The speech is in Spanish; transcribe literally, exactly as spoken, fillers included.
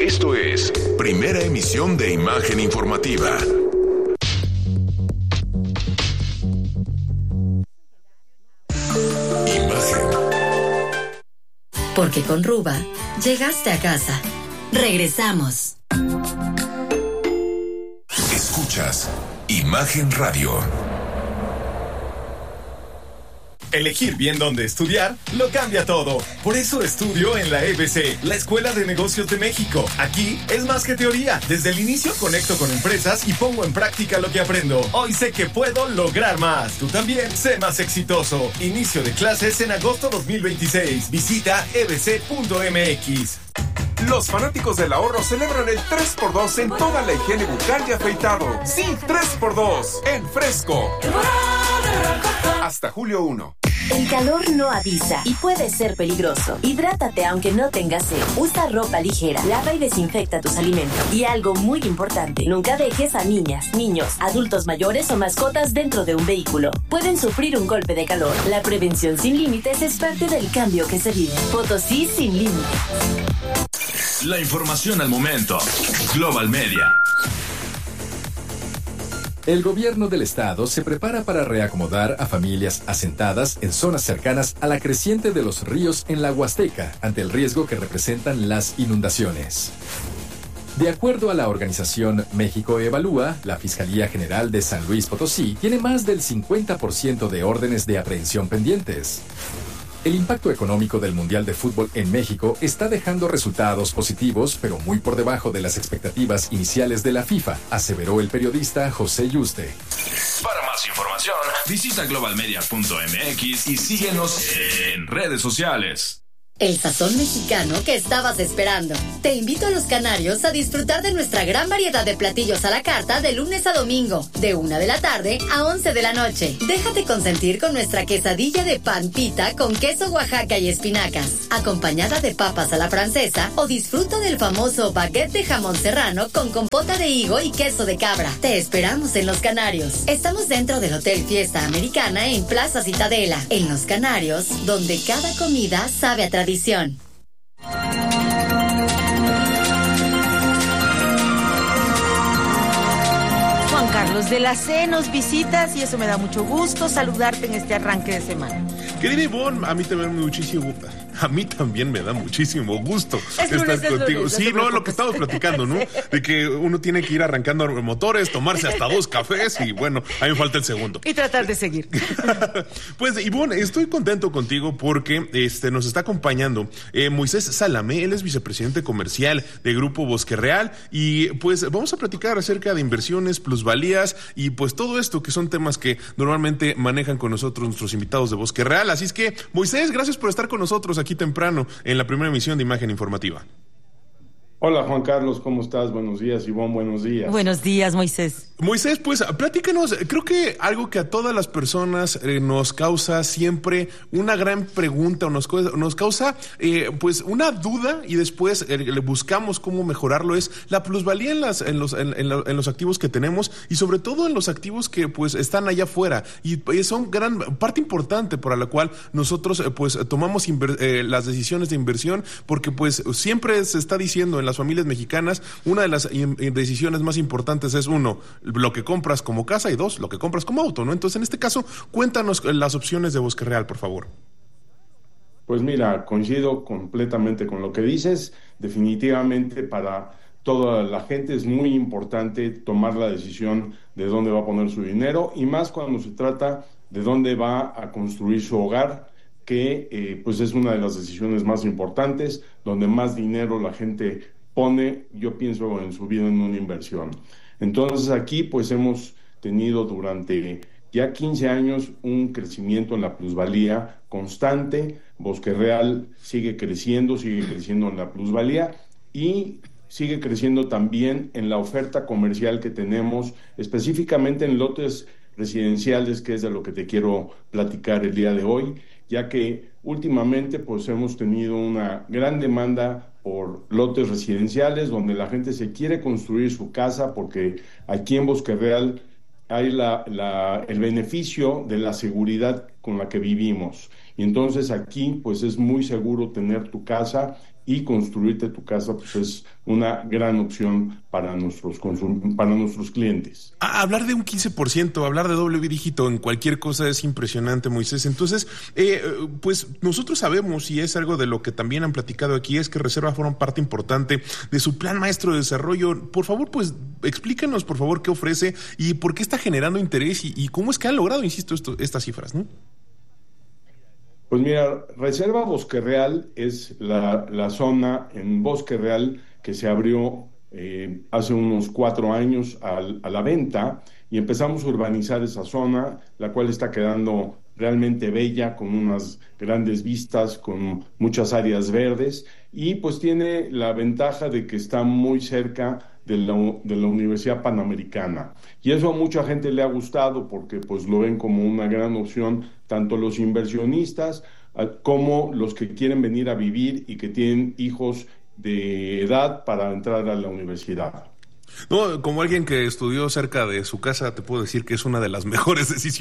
Esto es Primera Emisión de Imagen Informativa. Imagen. Porque con Ruba llegaste a casa. Regresamos. Escuchas Imagen Radio. Elegir bien dónde estudiar lo cambia todo. Por eso estudio en la E B C, la Escuela de Negocios de México. Aquí es más que teoría. Desde el inicio conecto con empresas y pongo en práctica lo que aprendo. Hoy sé que puedo lograr más. Tú también, sé más exitoso. Inicio de clases en agosto dos mil veintiséis. Visita e b c punto m x. Los fanáticos del ahorro celebran el tres por dos en toda la higiene bucal y afeitado. Sí, tres por dos en Fresco. Hasta julio primero. El calor no avisa y puede ser peligroso. Hidrátate aunque no tengas sed. Usa ropa ligera, lava y desinfecta tus alimentos. Y algo muy importante, nunca dejes a niñas, niños, adultos mayores o mascotas dentro de un vehículo. Pueden sufrir un golpe de calor. La prevención sin límites es parte del cambio que se vive. Potosí sin límites. La información al momento. Global Media. El gobierno del estado se prepara para reacomodar a familias asentadas en zonas cercanas a la creciente de los ríos en la Huasteca ante el riesgo que representan las inundaciones. De acuerdo a la organización México Evalúa, la Fiscalía General de San Luis Potosí tiene más del cincuenta por ciento de órdenes de aprehensión pendientes. El impacto económico del Mundial de Fútbol en México está dejando resultados positivos, pero muy por debajo de las expectativas iniciales de la FIFA, aseveró el periodista José Yuste. Para más información, visita global media punto m x y síguenos en redes sociales. El sazón mexicano que estabas esperando. Te invito a Los Canarios a disfrutar de nuestra gran variedad de platillos a la carta de lunes a domingo, de una de la tarde a once de la noche. Déjate consentir con nuestra quesadilla de pan pita con queso Oaxaca y espinacas, acompañada de papas a la francesa, o disfruta del famoso baguette de jamón serrano con compota de higo y queso de cabra. Te esperamos en Los Canarios. Estamos dentro del Hotel Fiesta Americana en Plaza Citadela, en Los Canarios, donde cada comida sabe a tradición. Tradición. Juan Carlos de la C nos visitas y eso me da mucho gusto saludarte en este arranque de semana. Querida Ivonne, a mí también muchísimo, a mí también me da muchísimo gusto es estar lunes, contigo. Lunes, sí, no, lo que estamos platicando, ¿no? De que uno tiene que ir arrancando motores, tomarse hasta dos cafés y bueno, a mí me falta el segundo. Y tratar de seguir. Pues Ivonne, estoy contento contigo porque este nos está acompañando eh, Moisés Salamé, él es vicepresidente comercial de Grupo Bosque Real y pues vamos a platicar acerca de inversiones, plusvalías y pues todo esto que son temas que normalmente manejan con nosotros nuestros invitados de Bosque Real. Así es que, Moisés, gracias por estar con nosotros aquí temprano en la primera emisión de Imagen Informativa. Hola Juan Carlos, ¿cómo estás? Buenos días, Ivonne, buenos días. Buenos días, Moisés. Moisés, pues platícanos, creo que algo que a todas las personas eh, nos causa siempre una gran pregunta, o nos, nos causa eh, pues una duda y después eh, le buscamos cómo mejorarlo, es la plusvalía en, las, en, los, en, en, en los activos que tenemos y sobre todo en los activos que pues están allá afuera y eh, son gran parte importante por la cual nosotros eh, pues tomamos inver, eh, las decisiones de inversión porque pues siempre se está diciendo en las familias mexicanas, una de las decisiones más importantes es uno, lo que compras como casa y dos, lo que compras como auto, ¿no? Entonces, en este caso, cuéntanos las opciones de Bosque Real, por favor. Pues mira, coincido completamente con lo que dices. Definitivamente para toda la gente es muy importante tomar la decisión de dónde va a poner su dinero y más cuando se trata de dónde va a construir su hogar, que eh, pues es una de las decisiones más importantes, donde más dinero la gente pone, yo pienso en su vida en una inversión. Entonces aquí pues hemos tenido durante ya quince años un crecimiento en la plusvalía constante. Bosque Real sigue creciendo, sigue creciendo en la plusvalía y sigue creciendo también en la oferta comercial que tenemos, específicamente en lotes residenciales, que es de lo que te quiero platicar el día de hoy, ya que últimamente pues hemos tenido una gran demanda por lotes residenciales donde la gente se quiere construir su casa porque aquí en Bosque Real hay la, la, el beneficio de la seguridad con la que vivimos. Y entonces aquí pues es muy seguro tener tu casa y construirte tu casa, pues es una gran opción para nuestros consum- para nuestros clientes. Ah, hablar de un quince por ciento, hablar de doble dígito en cualquier cosa es impresionante, Moisés. Entonces, eh, pues nosotros sabemos, y es algo de lo que también han platicado aquí, es que reservas forman parte importante de su plan maestro de desarrollo. Por favor, pues explíquenos, por favor, qué ofrece y por qué está generando interés y, y cómo es que han logrado, insisto, esto, estas cifras, ¿no? Pues mira, Reserva Bosque Real es la, la zona en Bosque Real que se abrió eh, hace unos cuatro años al, a la venta y empezamos a urbanizar esa zona, la cual está quedando realmente bella, con unas grandes vistas, con muchas áreas verdes y pues tiene la ventaja de que está muy cerca de la, de la Universidad Panamericana. Y eso a mucha gente le ha gustado porque pues lo ven como una gran opción, tanto los inversionistas como los que quieren venir a vivir y que tienen hijos de edad para entrar a la universidad. No, como alguien que estudió cerca de su casa, te puedo decir que es una de las mejores decisiones